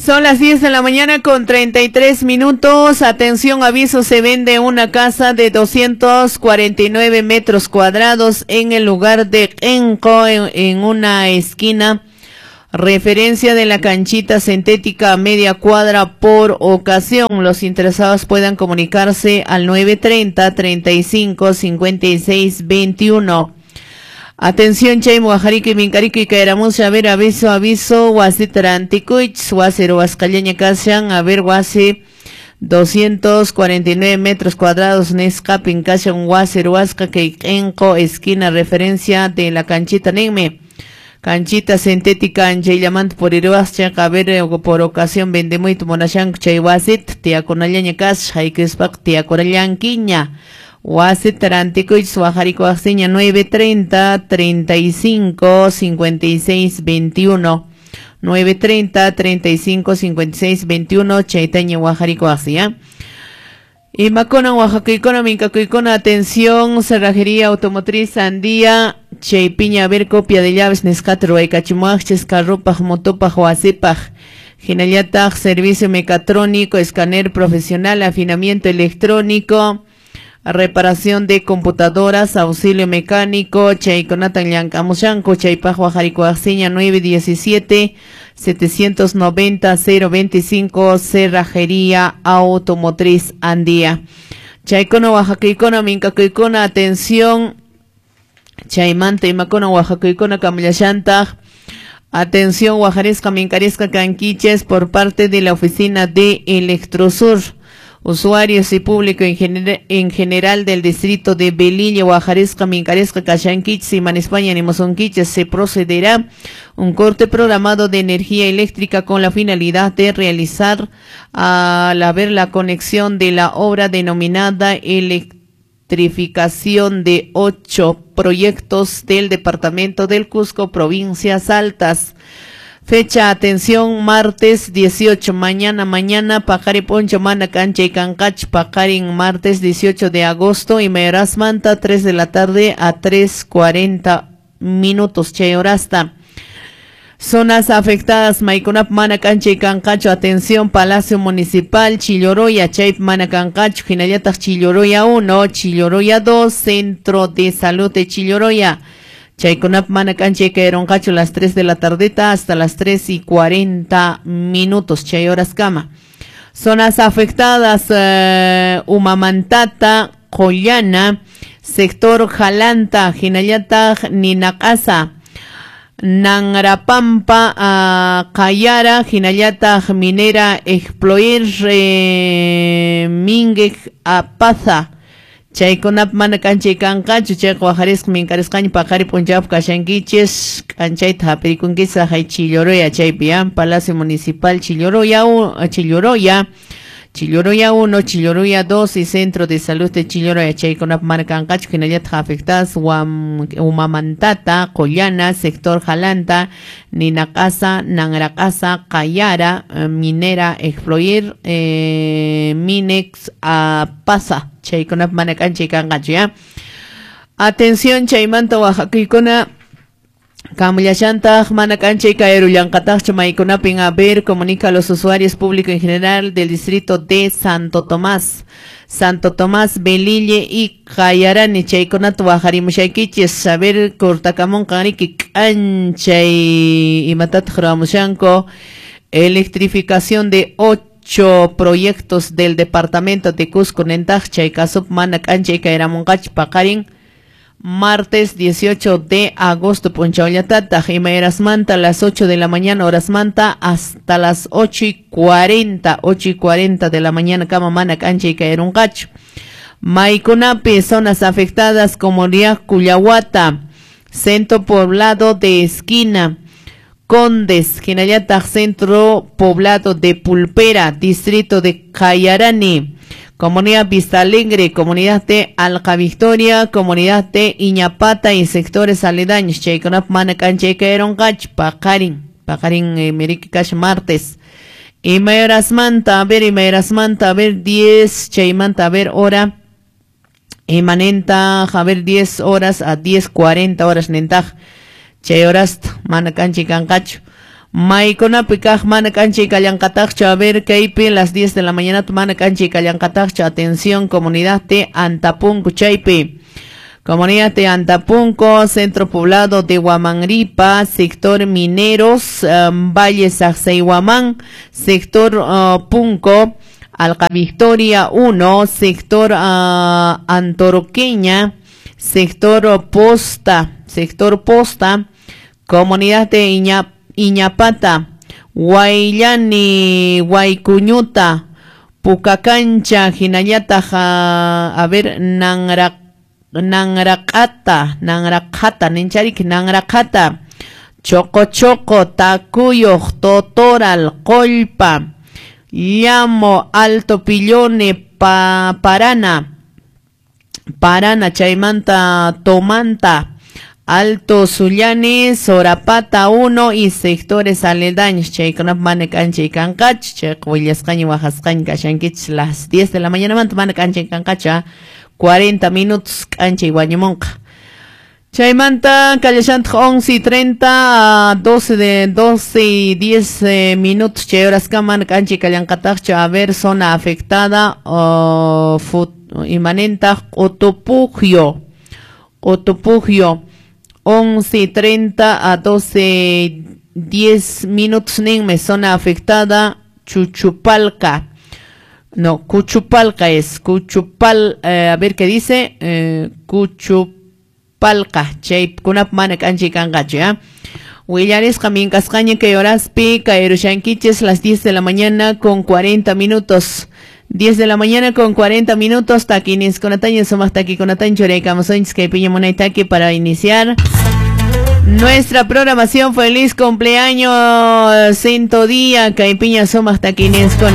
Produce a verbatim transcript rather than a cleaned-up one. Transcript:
Son las diez de la mañana con treinta y tres minutos. Atención, aviso, se vende una casa de doscientos cuarenta y nueve metros cuadrados en el lugar de Enco, en, en una esquina. Referencia de la canchita sintética a media cuadra por ocasión. Los interesados puedan comunicarse al nueve treinta, treinta y cinco, cincuenta y seis, veintiuno. Atención, chay muajariki minkariki kaeramus, a ver, aviso, aviso, wasi taranticuich, wasi roascallaña kashan, a ver, wasi doscientos cuarenta y nueve metros cuadrados, nescapin kashan, wasi roasca enco, esquina, referencia de la canchita neme. Canchita sintética en Chaylamant por Iruascha, a ver, por ocasión vende muy tumonashan, chay wasit, tia conallaña kas, haikespak, tia corallanquiña. Wasit tarantico y suajarico asiña nueve treinta, treinta y cinco, cincuenta y seis, veintiuno. nueve treinta, treinta y cinco, cincuenta y seis, veintiuno. Chaitaña Guajarico Asia. Y Macona, Oaxaca, Económica, Coicona, atención, cerrajería automotriz, Andía, Chaypiña, a ver, copia de llaves, Nescatro, Ecachimuaches, Carrupaj, Motopaj, Oacipaj. Ginayataj, servicio mecatrónico, escáner profesional, afinamiento electrónico. Reparación de computadoras, auxilio mecánico, Chayconatan Yancamushanco, Chaypajua Jaricoaxiña nueve diecisiete, setecientos noventa, cero veinticinco, cerrajería automotriz Andía. Chaycono, Oaxaca, Icona, Mincacoicona, atención, Chaymanta, Imacona, Oaxaca, Icona, Camillashanta, atención, Oaxaresca, Mincaresca, Canquiches, por parte de la oficina de Electrosur. Usuarios y público en, gener en general del distrito de Belilla, Oaxaresca, Mincaresca, Cayanquiches y Manispaña, Nimozonquiches, se procederá un corte programado de energía eléctrica con la finalidad de realizar al haber la conexión de la obra denominada electrificación de ocho proyectos del departamento del Cusco, provincias altas. Fecha, atención, martes dieciocho, mañana, mañana, Pacari Poncho, Mana, Cancha y Cancach, Pacarin, martes dieciocho de agosto, y Meras Manta, tres de la tarde a tres cuarenta minutos, Cheorasta. Zonas afectadas, Maiconap, Mana, Cancha y Cancacho, atención, Palacio Municipal, Chilloroya, Chaip, Mana, Cancacho, Jinayatach, Chilloroya uno, Chilloroya dos, Centro de Salud de Chilloroya. Chayconap Manacanche cayeron cacho las tres de la tardeta hasta las tres y cuarenta minutos, chay horas cama. Zonas afectadas, uh, Umamantata, Collana, sector Jalanta, Jinayata, Ninacasa, Nangarapampa, uh, Cayara, Jinayata, Minera, Exploir, eh, Mingue, Apaza. Chayconap mana cancha y cancacho, chay Oaxaresca, Mincarescaña, Pacari Punjab, Cayanquiches, Canchaita, Pericunguisa, Hay Chilloroya, Chaypian, Palacio Municipal, Chilloroya, Chilloroya, Chilloroya uno, Chilloroya dos y Centro de Salud de Chilloroya, Chayconap mana cancacho, Genayat afectadas, Umamantata, Collana, sector Jalanta, Ninacasa, Nangracasa, Cayara, Minera, Exploir, eh, Minex, Apasa. Chayconap Manacancha y Cancacho, ¿ya? Atención, Chaymanta, Oaxaca, Icona, Camillashanta, Manacancha y Caerullancatach, Chamayconapin, a ver, comunica a los usuarios públicos en general del distrito de Santo Tomás, Santo Tomás, Belille y Cayarani, Chayconat, Oaxarimushaiquiches, saber, Cortacamón, Caniki, Cancha y Matat, Jramushanco, electrificación de ocho Ocho proyectos del departamento de Cusco, Nentach, Chaykasup, Manacancha y Caeramuncach, Pacarin, martes dieciocho de agosto, Ponchaoyatata, Jimeras Manta, a las ocho de la mañana, horas Manta, hasta las ocho y cuarenta, ocho y cuarenta de la mañana, Cama Manacancha y Caeruncacho. Maiconape, zonas afectadas, Comunidad Cuyahuata, centro poblado de Esquina, Condes, Jinayata, centro poblado de Pulpera, distrito de Cayarani, comunidad Vista Alegre, comunidad de Alca Victoria, comunidad de Iñapata y sectores aledaños, Chayconap, Manacancha, Caeroncach, Pacarin, Pacarin, eh, Meriquicash, martes. Y Mayoras Manta, a ver, y Mayoras Manta, a ver, diez, Chaymanta, a ver, hora, y Manenta, a ver, diez horas a diez cuarenta horas, Nentaj. Chay horas, Manacancha y Cancacho. Maikona pikaj mana kanchi kallanqataqcha, a ver kaypi las diez de la mañana mana kanchi kallanqataqcha. Atención, comunidad de Antapunco chaypi. Comunidad de Antapunco, centro poblado de Huamanripa, sector mineros, um, Valle Sacsayhuamán, sector uh, Punco, Alca Victoria uno, sector uh, Antoroqueña, sector uh, Posta, sector Posta, comunidad de Iñap Iñapata, Guayllani, Guaycuñuta, Pucacancha, Jinayata, a ver, Nangra, Nangracata, Nangracata, Nincharik, Nangracata, Choco Choco, Tacuyo, Totoral, Colpa, Llamo, Alto Pillone, pa, Parana, Parana, Chaimanta, Tomanta, Alto Sullani, Sorapata uno y sectores aledaños. Chaykunap mana kancha kankach, chaykuillasqaña wajasqaña kashankich las diez de la mañana manta mana kancha kankacha, cuarenta minutos kancha wañumunqa. Chaymanta Callashant once y treinta a doce de doce y diez eh, minutos. Chay horas kaman kancha kallanqataqcha. A ver, zona afectada uh, imanenta Otopugio. Otopugio. once y treinta a doce diez minutos nin zona afectada Chuchupalca. No, Cuchupalca es. Cuchupal, eh, a ver qué dice. Eh, Cuchupalca. Chay kunap mana kanchi kangacho, ¿ya? Willares Jamin Cascaña que horas pi Caerushanquiches las diez de la mañana con cuarenta minutos. diez de la mañana con cuarenta minutos. Taquines con ataño, somos taqui con ataño, chorecamos hoy que piña monaitaqui para iniciar nuestra programación. Feliz cumpleaños, cinto día, caipiña somos taquines con